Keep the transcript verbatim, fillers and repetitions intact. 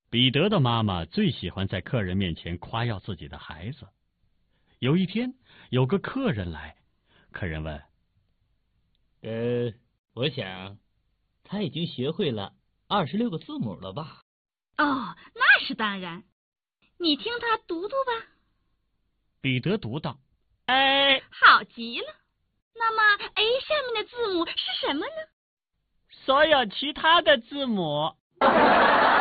彼得的妈妈最喜欢在客人面前夸耀自己的孩子。有一天，有个客人来，客人问：“ 呃，我想他已经学会了二十六个字母了吧？”“ 哦，那是当然。你听他读读吧。” 彼得读道 ：“A。” 好极了。那么 A 下面的字母是什么呢？ 所有其他的字母。